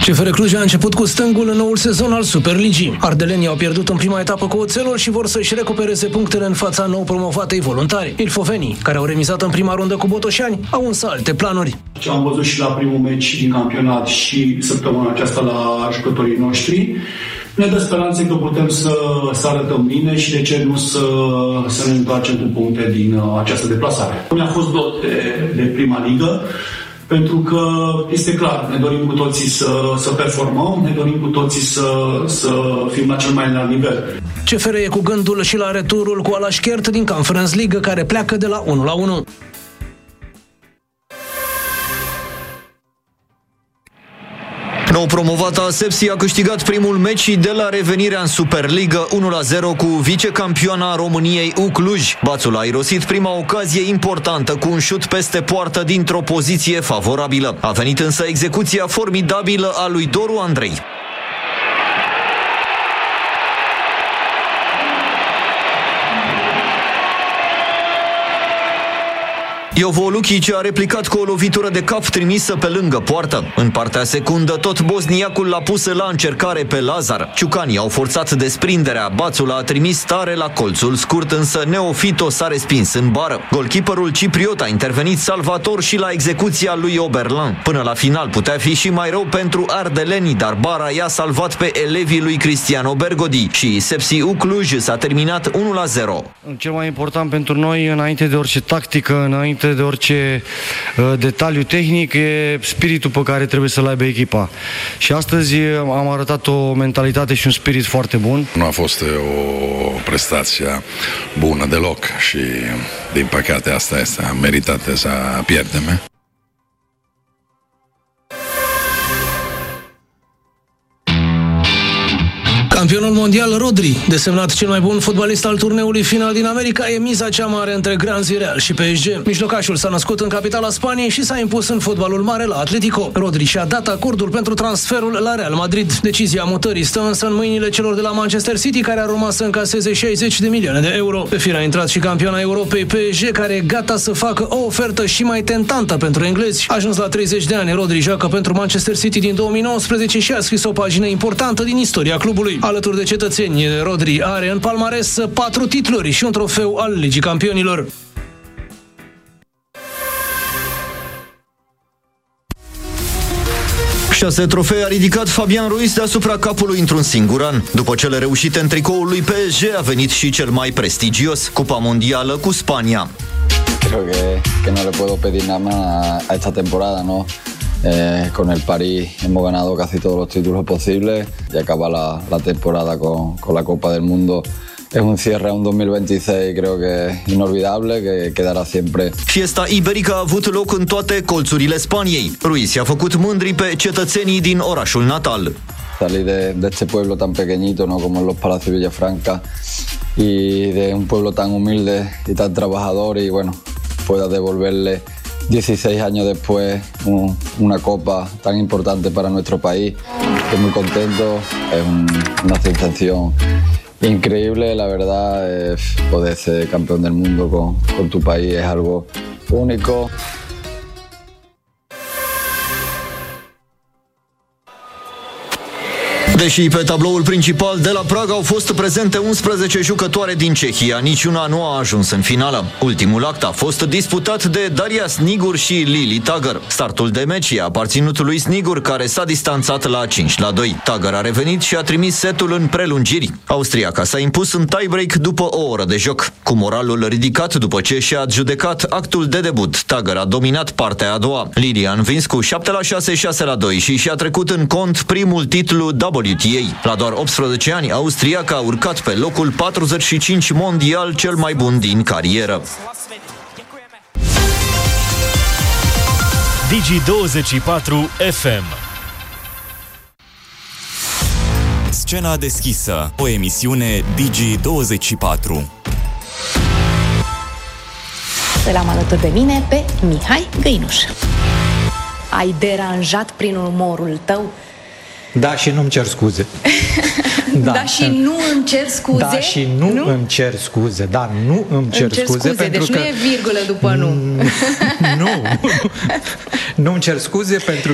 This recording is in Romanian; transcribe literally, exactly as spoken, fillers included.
C F R Cluj a început cu stângul în noul sezon al Superligii. Ardelenii au pierdut în prima etapă cu Oțelul și vor să-și recupereze punctele în fața nou promovatei Voluntari. Ilfovenii, care au remizat în prima rundă cu Botoșani, au însă alte planuri. Ce am văzut și la primul meci din campionat și săptămâna aceasta la jucătorii noștri ne dă speranțe că putem să, să arătăm bine și de ce nu să, să ne întoarcem cu puncte din această deplasare. Mi-a fost dor de, de prima ligă, pentru că este clar, ne dorim cu toții să, să performăm, ne dorim cu toții să, să fim la cel mai înalt nivel. C F R e cu gândul și la returul cu Alașchert din Conference League, care pleacă de la unu la unu. Nou promovata Sepsi a câștigat primul meci de la revenirea în Superliga unu la zero cu vicecampioana României U Cluj. Bațul a irosit prima ocazie importantă cu un șut peste poartă dintr-o poziție favorabilă. A venit însă execuția formidabilă a lui Doru Andrei. Jovo Lukic a replicat cu o lovitură de cap trimisă pe lângă poartă. În partea secundă, tot bosniacul l-a pus la încercare pe Lazar. Ciucanii au forțat desprinderea. Bațul a trimis tare la colțul scurt, însă Neofito s-a respins în bară. Golkeeperul cipriot a intervenit salvator și la execuția lui Oberlan. Până la final putea fi și mai rău pentru ardelenii, dar bara i-a salvat pe elevii lui Cristiano Bergodi și Sepsi U Cluj s-a terminat unu la zero. Cel mai important pentru noi, înainte de orice tactică, înainte de orice uh, detaliu tehnic, e spiritul pe care trebuie să-l aibă echipa. Și astăzi am arătat o mentalitate și un spirit foarte bun. Nu a fost o prestație bună deloc și, din păcate, asta este meritată să pierdem. Campionul mondial Rodri, desemnat cel mai bun fotbalist al turneului final din America, e miza cea mare între Granzi Real și P S G. Mijlocașul s-a născut în capitala Spaniei și s-a impus în fotbalul mare la Atletico. Rodri și-a dat acordul pentru transferul la Real Madrid. Decizia mutării stă însă în mâinile celor de la Manchester City, care ar urma să încaseze șaizeci de milioane de euro. Pe fir a intrat și campioana Europei P S G, care e gata să facă o ofertă și mai tentantă pentru englezi. Ajuns la treizeci de ani, Rodri joacă pentru Manchester City din două mii nouăsprezece și a scris o pagină importantă din istoria clubului. Alături de cetățeni, Rodri are în palmares patru titluri și un trofeu al Ligii Campionilor. Șase trofee a ridicat Fabian Ruiz deasupra capului într-un singur an. După cele reușite în tricoul lui P S G, a venit și cel mai prestigios, Cupa Mondială cu Spania. Creo que, que no le puedo pedir nada más a, a esta temporada, ¿no? Eh, con el París hemos ganado casi todos los títulos posibles y acaba la, la temporada con, con la Copa del Mundo. Es un cierre a un dos mil veintiséis, creo que inolvidable, que quedará siempre. Fiesta Iberica a avut loc în toate colțurile Spaniei. Ruiz i-a făcut mândri pe cetățenii din orașul natal. Salir de, de este pueblo tan pequeñito, ¿no? Como en los Palacios Villafranca, y de un pueblo tan humilde y tan trabajador, y bueno, pueda devolverle dieciséis años después un, una copa tan importante para nuestro país. Estoy muy contento, es un, una sensación increíble, la verdad. Eh, poder ser campeón del mundo con, con tu país es algo único. Deși pe tabloul principal de la Praga au fost prezente unsprezece jucătoare din Cehia, niciuna nu a ajuns în finală. Ultimul act a fost disputat de Daria Snigur și Lili Tagăr. Startul de meci a aparținut lui Snigur, care s-a distanțat la cinci la doi. Tagăr a revenit și a trimis setul în prelungiri. Austriaca s-a impus în tiebreak după o oră de joc. Cu moralul ridicat după ce și-a adjudecat actul de debut, Tagăr a dominat partea a doua. Lili a învins cu șapte la șase, șase la doi și și-a trecut în cont primul titlu W T A. La doar optsprezece ani, austriaca a urcat pe locul patruzeci și cinci mondial, cel mai bun din carieră. Digi douăzeci și patru F M. Scena deschisă, o emisiune Digi douăzeci și patru. Îl am alături de mine pe Mihai Găinuș. Ai deranjat prin umorul tău? Da, și nu-mi cer scuze. Da, da și nu îmi cer scuze? Da, și nu, nu? îmi cer scuze. Da, nu îmi cer, cer scuze, scuze pentru deci că... nu e virgulă după nu. Nu. Nu îmi cer scuze pentru